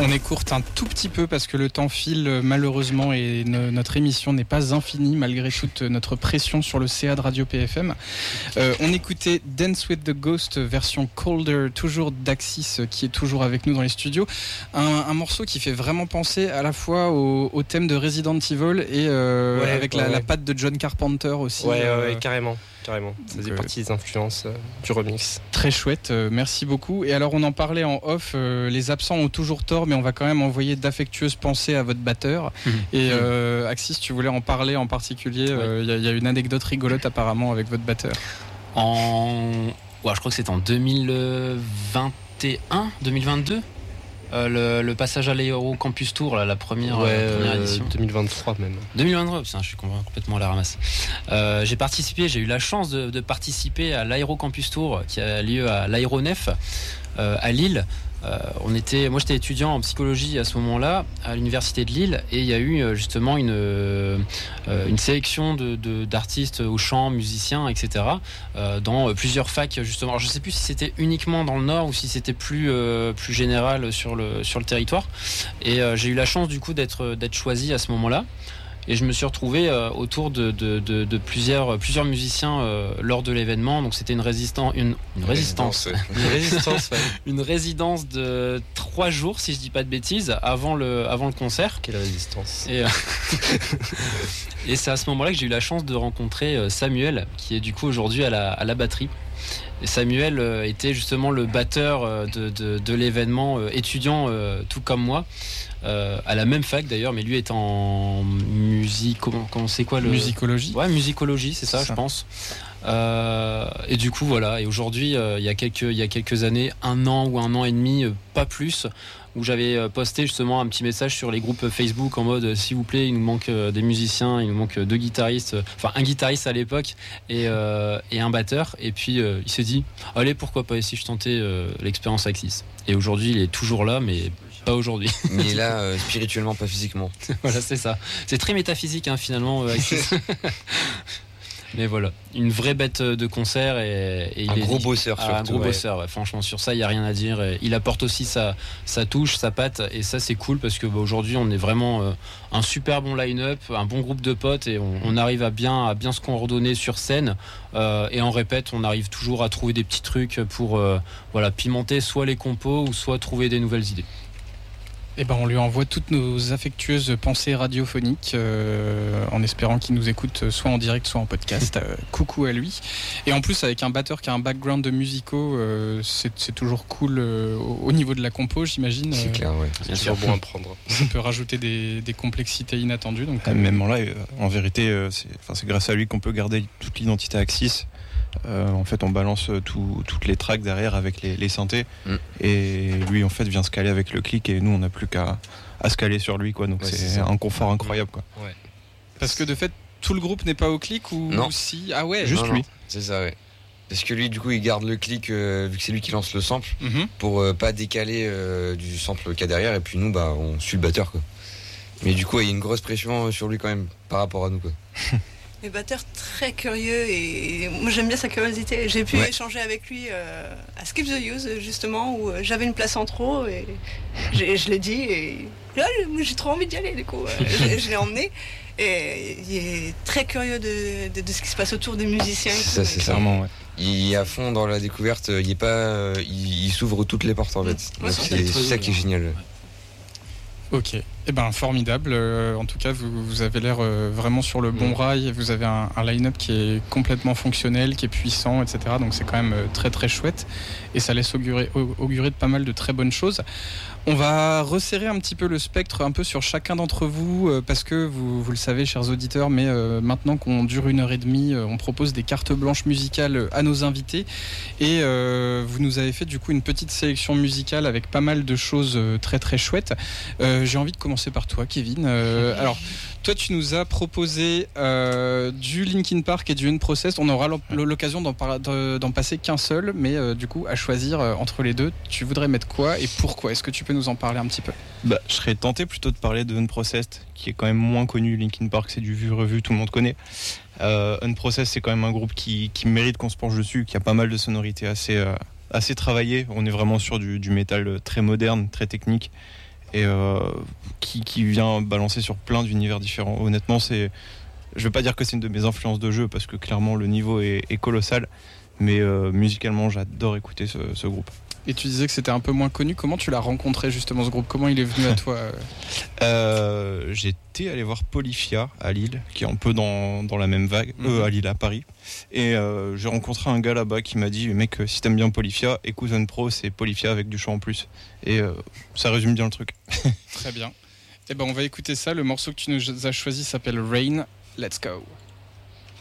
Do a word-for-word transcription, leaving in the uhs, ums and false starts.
On écourte un tout petit peu parce que le temps file malheureusement et ne, notre émission n'est pas infinie malgré toute notre pression sur le C A de Radio P F M. Euh, on écoutait Dance with the Ghost version Colder, toujours d'Axis qui est toujours avec nous dans les studios. Un, un morceau qui fait vraiment penser à la fois au, au thème de Resident Evil et euh, ouais, avec ouais, la, ouais. la patte de John Carpenter aussi. Ouais, euh, ouais, carrément. Carrément, ça faisait euh, partie des influences euh, du remix. Très chouette, euh, merci beaucoup. Et alors on en parlait en off, euh, les absents ont toujours tort, mais on va quand même envoyer d'affectueuses pensées à votre batteur. Mmh. Et euh, Axis, tu voulais en parler en particulier, il euh, y, y a une anecdote rigolote apparemment avec votre batteur. En... Ouais, je crois que c'était en deux mille vingt et un, deux mille vingt-deux Euh, le, le passage à l'Aéro Campus Tour, là, la première, ouais, euh, première édition. deux mille vingt-trois même. deux mille vingt-trois, putain, je suis complètement à la ramasse. Euh, j'ai participé, j'ai eu la chance de, de participer à l'Aéro Campus Tour qui a lieu à l'Aéronef euh, à Lille. Euh, on était, moi j'étais étudiant en psychologie à ce moment-là à l'université de Lille et il y a eu justement une, euh, une sélection de, de, d'artistes au chant, musiciens, et cetera euh, dans plusieurs facs justement. Alors, je ne sais plus si c'était uniquement dans le Nord ou si c'était plus, euh, plus général sur le, sur le territoire. Et euh, j'ai eu la chance du coup d'être, d'être choisi à ce moment-là. Et je me suis retrouvé euh, autour de, de, de, de plusieurs, plusieurs musiciens euh, lors de l'événement. Donc c'était une, résistan- une, une résistance, une résistance, ouais. une résidence de trois jours, si je dis pas de bêtises, avant le, avant le concert. Quelle résistance. Et, euh, et c'est à ce moment-là que j'ai eu la chance de rencontrer Samuel, qui est du coup aujourd'hui à la, à la batterie. Et Samuel euh, était justement le batteur euh, de, de, de l'événement, euh, étudiant euh, tout comme moi, euh, à la même fac d'ailleurs, mais lui est en musique, comment, comment c'est quoi le... Musicologie. Ouais, musicologie, c'est ça, c'est ça. Je pense. Euh, et du coup voilà, et aujourd'hui euh, il y a quelques il y a quelques années, un an ou un an et demi, euh, pas plus, où j'avais posté justement un petit message sur les groupes Facebook en mode s'il vous plaît, il nous manque euh, des musiciens, il nous manque deux guitaristes, euh, enfin un guitariste à l'époque et euh, et un batteur, et puis euh, il s'est dit allez, pourquoi pas, si je tentais euh, l'expérience Axis. Et aujourd'hui il est toujours là, mais pas aujourd'hui. Il est là euh, spirituellement, pas physiquement. Voilà, c'est ça. C'est très métaphysique hein, finalement euh, Axis. Mais voilà, une vraie bête de concert et, et un il gros est, bosseur ah, surtout. Un gros ouais. bosseur, ouais. Franchement sur ça il y a rien à dire. Et il apporte aussi sa, sa touche, sa patte, et ça c'est cool parce que bah, aujourd'hui on est vraiment euh, un super bon line-up, un bon groupe de potes, et on, on arrive à bien, à bien se coordonner sur scène euh, et en répète on arrive toujours à trouver des petits trucs pour euh, voilà, pimenter soit les compos ou soit trouver des nouvelles idées. Eh ben, on lui envoie toutes nos affectueuses pensées radiophoniques euh, en espérant qu'il nous écoute soit en direct soit en podcast. Euh, coucou à lui. Et en plus avec un batteur qui a un background de musicaux, euh, c'est, c'est toujours cool euh, au, au niveau de la compo, j'imagine. C'est euh, clair, ouais. C'est toujours bon à prendre. Ça peut rajouter des, des complexités inattendues. Donc, euh, même là, euh, en vérité, euh, c'est, c'est grâce à lui qu'on peut garder toute l'identité Axis. Euh, en fait on balance tout, toutes les tracks derrière avec les, les synthés mm. et lui en fait vient se caler avec le clic et nous on n'a plus qu'à à se caler sur lui quoi, donc ouais, c'est, c'est un confort incroyable quoi. Ouais. Parce que de fait tout le groupe n'est pas au clic ou non. si ah ouais juste non, lui non. C'est ça, ouais. Parce que lui du coup il garde le clic euh, vu que c'est lui qui lance le sample mm-hmm. pour euh, pas décaler euh, du sample qu'il y a derrière, et puis nous bah on suit le batteur quoi. Mais du coup il y a une grosse pression sur lui quand même par rapport à nous quoi. Les batteurs très curieux, et moi j'aime bien sa curiosité. J'ai pu ouais. échanger avec lui euh, à Skip the Use justement, où j'avais une place en trop et je l'ai dit et là j'ai trop envie d'y aller du coup. je, je l'ai emmené et il est très curieux de, de, de ce qui se passe autour des musiciens. C'est ça, c'est ça. Clairement, ouais. Il est à fond dans la découverte, il est pas, il, il s'ouvre toutes les portes en fait. Ouais, donc c'est, c'est ça qui est génial. Ouais. Ok, eh ben formidable. Euh, en tout cas, vous, vous avez l'air euh, vraiment sur le bon mmh. rail. Vous avez un, un line-up qui est complètement fonctionnel, qui est puissant, et cetera. Donc c'est quand même euh, très très chouette et ça laisse augurer, augurer de pas mal de très bonnes choses. On va resserrer un petit peu le spectre un peu sur chacun d'entre vous euh, parce que vous, vous le savez, chers auditeurs, mais euh, maintenant qu'on dure une heure et demie, euh, on propose des cartes blanches musicales à nos invités et euh, vous nous avez fait du coup une petite sélection musicale avec pas mal de choses euh, très très chouettes. Euh, j'ai envie de commencer par toi, Kevin. Euh, alors, toi, tu nous as proposé euh, du Linkin Park et du Unprocessed. On aura l'occasion d'en, par- d'en passer qu'un seul, mais euh, du coup, à choisir euh, entre les deux, tu voudrais mettre quoi et pourquoi ? Est-ce que tu peux nous en parler un petit peu ? Bah, je serais tenté plutôt de parler de Unprocessed, qui est quand même moins connu. Linkin Park, c'est du vu-revu, tout le monde connaît. Euh, Unprocessed, c'est quand même un groupe qui, qui mérite qu'on se penche dessus, qui a pas mal de sonorités assez, euh, assez travaillées. On est vraiment sur du, du métal très moderne, très technique. et euh, qui, qui vient balancer sur plein d'univers différents. Honnêtement, c'est, je veux pas dire que c'est une de mes influences de jeu parce que clairement le niveau est, est colossal, mais euh, musicalement j'adore écouter ce, ce groupe. Et tu disais que c'était un peu moins connu. Comment tu l'as rencontré justement ce groupe? Comment il est venu à toi? euh, J'étais allé voir Polyphia à Lille, qui est un peu dans, dans la même vague, mmh. euh, à Lille, à Paris. Et euh, j'ai rencontré un gars là-bas qui m'a dit mec, si t'aimes bien Polyphia, écoute Zone Pro, c'est Polyphia avec du chant en plus. Et euh, ça résume bien le truc. Très bien. Et ben on va écouter ça. Le morceau que tu nous as choisi s'appelle Rain. Let's go.